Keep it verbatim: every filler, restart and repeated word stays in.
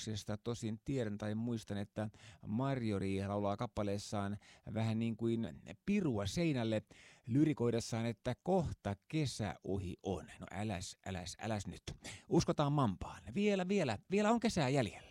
tapauksesta tosin tiedän tai muistan, että Marjorie laulaa kappaleessaan vähän niin kuin pirua seinälle lyrikoidessaan, että kohta kesä ohi on. No äläs, äläs, äläs nyt. Uskotaan Mampaan. Vielä, vielä, vielä on kesää jäljellä.